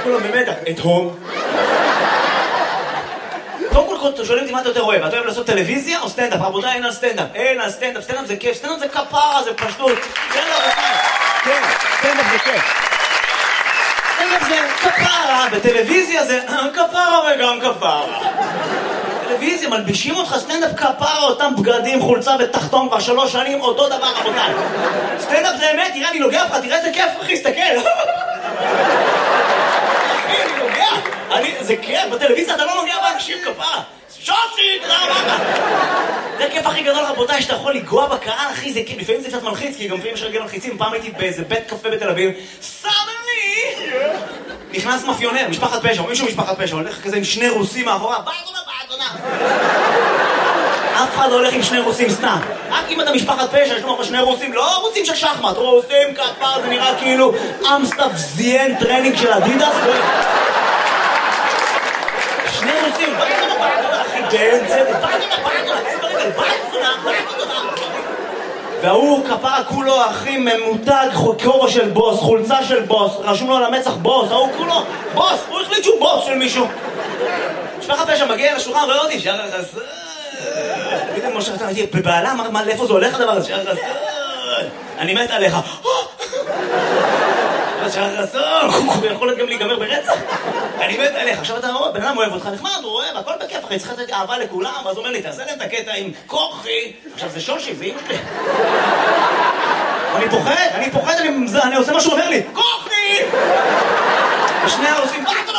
כולם במתח, את הום. קודם כל שואלים אותי מה אתה יותר אוהב, אתה אוהב לעשות טלוויזיה או סטנדאפ? רבותיי, אין על סטנדאפ, אין על סטנדאפ, סטנדאפ זה כיף, סטנדאפ זה כפרה, זה פשטות. כן, רבותיי, כן, סטנדאפ זה כיף. סטנדאפ זה כפרה, בטלוויזיה זה כפרה וגם כפרה. טלוויזיה, מלבישים אותך סטנדאפ כפרה, אותם בגדים, חולצה ותחתון כבר 3 שנים, אותו דבר, רבותיי. סטנדאפ זה אמת, תראה, אני נוגע לך, תראה איזה כיף, אחי, סתכל. אחי, אני נוגע. זה כיף, בטלוויזיה אתה לא נוגע באנשים כפרה. שושי, תודה רבה. זה הכיף הכי גדול, רבותיי, שאתה יכול לגוע בקהל, אחי, זה כיף. לפעמים זה קצת מלחיץ, כי גם לפעמים יש רגל מלחיצים. פעם הייתי באיזה בית קפה בתל אביב, סדני! נכנס מאפיונר, משפחת פשע, או מישהו משפחת פשע, הולך כזה עם 2 רוסים מאחורה, באדונה. אף אחד לא הולך עם 2 רוסים סתם. רק אם אתה משפחת פשע, יש לו 2 רוסים, לא רוסים של שחמט, רוסים כפר, זה נראה כאילו אמסטאפ זיין טרנינג של אדידס. 2 רוסים, באדונה, אחי, באמצע, באדונה. והוא כפרה כולו, אחי, ממותג, כובע של בוס, חולצה של בוס, רשום לו על המצח בוס, ההוא כולו, בוס, הוא החליט שהוא בוס של מישהו. משפחת פשע מגיע לשולחן, רואה אותי, שער החסר. פתאום משה חסר, הייתי בבעלה, מה, לאיפה זה הולך הדבר הזה? שער החסר. אני מת עליך. שער החסר, הוא יכול גם להיגמר ברצח. אני מת עליך. עכשיו אתה רואה, בן אדם אוהב אותך, נחמד, הוא אוהב, הכל בכיף, אחי, צריך לתת אהבה לכולם, אז הוא אומר לי, תעשה להם את הקטע עם כוחי. עכשיו זה שושי, זה אמא שלי. אני פוחד, אני עושה מה שהוא אומר לי, כוחי! ושני הרוסים, באדונה.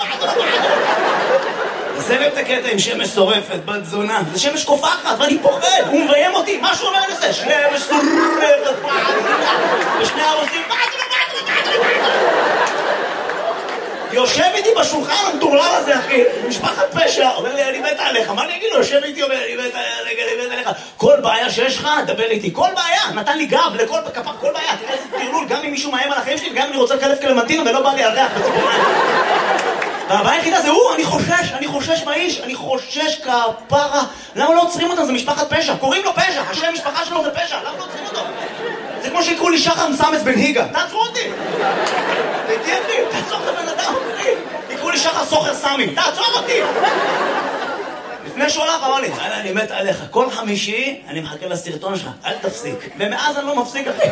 זה להם את הקטע עם שמש שורפת, בת זונה. זה שמש קופחת, ואני פוחד, הוא מביים אותי. מה שהוא אומר לזה? שמש שורפת, באדונה. ושני הרוסים, באדונה. יושב איתי בשולחן המטורלל הזה, אחי, משפחת פשע, אומר לי, אני מת עליך, מה אני אגיד לו? יושב איתי, אומר, אני מת עליך, כל בעיה שיש לך, דבר איתי, כל בעיה, נתן לי גב לכל כפר, כל בעיה, תראה איזה תרלול, גם אם מישהו מאיים על החיים שלי, וגם אם אני רוצה לקלף קלמנטינה ולא בא לי על ריח בציפורניים. והבעיה היחידה זה הוא, אני חושש מהאיש, אני חושש כפרה, למה לא עוצרים אותם? זה משפחת פשע, קוראים לו פשע, השם משפחה שלו זה פשע, למה לא עוצרים אותו? זה כמו שיקראו לי שחר מסמס בן היגה, תעצרו אותי! תעצור את הבן אדם, יקראו לי שחר סוחר סמי, תעצור אותי! לפני שהוא הלך, אמר לי, אני מת עליך, כל חמישי אני מחכה לסרטון שלך, אל תפסיק. ומאז אני לא מפסיק, אחי.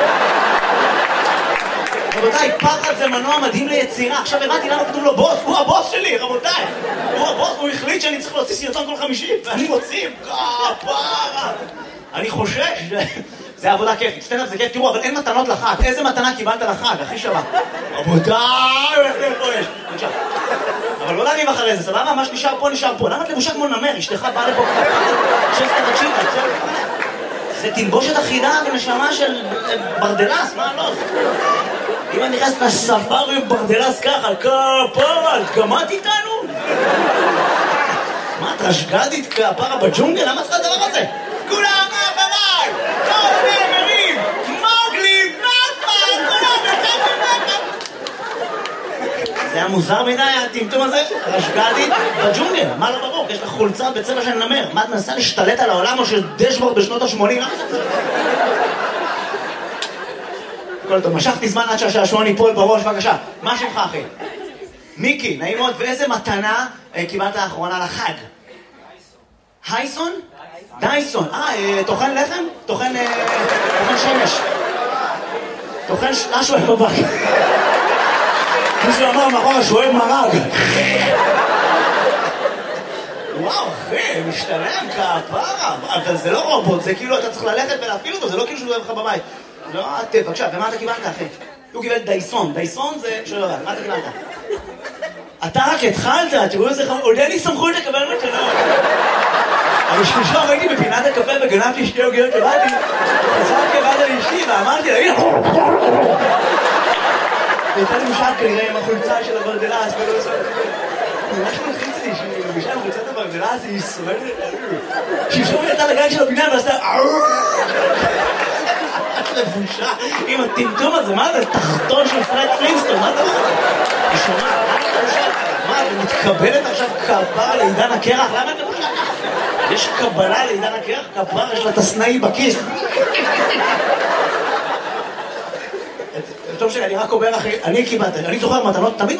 רבותיי, פחד זה מנוע מדהים ליצירה. עכשיו הבנתי למה כתוב לו בוס, הוא הבוס שלי, רבותיי. הוא הבוס, הוא החליט שאני צריך להוציא סרטון כל חמישי, ואני מוציא, כפרה. אני חושש, זה עבודה כיפית, סטנדאפ זה כיף, תראו, אבל אין מתנות לחג. איזה מתנה קיבלת לחג, הכי שווה? רבותיי, איך פה יש? בבקשה. אבל לא להריב אחרי זה, סבבה? מה שנשאר פה, נשאר פה. למה את לבושה כמו נמר? אשתך באה לפה שסת תקשיב, זה תלבושת אחידה ונשמה של ברדלס, מה לא? אם אני נכנס לספארי עם ברדלס ככה, כפרה, גמרת איתנו? מה, את רשגדית כפרה בג'ונגל? למה צריכה הדבר הזה? כולם מאחריי! כל נאמרים! מוגלי! נאפה! כולם נאפה! זה היה מוזר מדי, הטמטום הזה? רשגדית בג'ונגל, מה לא ברור? יש לך חולצה בצבע של נמר. מה, את מנסה להשתלט על העולם או של דשבורד בשנות ה-80? כל טוב, משכתי זמן עד שהשעשועון ייפול בראש, בבקשה. מה שמך, אחי? מיקי, נעים מאוד, ואיזה מתנה קיבלת לאחרונה לחג? הייסון? דייסון. טוחן לחם? טוחן שמש. טוחן משהו בבק. מישהו אמר מאחורה שהוא אוהב מרג. וואו, אחי, משתלם כפרה. אבל זה לא רובוט, זה כאילו אתה צריך ללכת ולהפעיל אותו, זה לא כאילו שהוא אוהב לך בבית. לא, בבקשה, ומה אתה קיבלת, אחי? הוא קיבל דייסון. דייסון זה... שלא יודע, מה אתה קיבלת? אתה רק התחלת, תראו איזה עוד אין לי סמכות לקבל מתנות. אבל שלשום הייתי בפינת הקפה וגנבתי 2 עוגיות לבדי, חזרתי לבד על אשתי ואמרתי לה, הנה! והייתה לי משל כנראה עם החולצה של הברדלס, ולא עושה... ממש מלחיץ לי שהיא מבישה עם חולצת הברדלס, היא סובלת... שלשום הייתה לגן של הבניין ועשתה... לבושה עם הטמטום הזה, מה זה? תחתון של פרד פלינסטון, מה אתה אומר? היא שומעת, מה, ומתקבלת עכשיו כפרה לעידן הקרח? למה את לבושה ככה? יש קבלה לעידן הקרח, כפרה, יש לה תסנאי בכיס. טוב שאני רק אומר אחי, אני קיבלתי, אני זוכר מתנות, תמיד